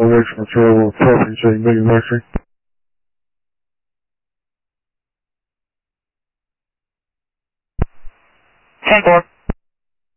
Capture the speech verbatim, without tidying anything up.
elevation control of property saying Megan Mercury. ten four.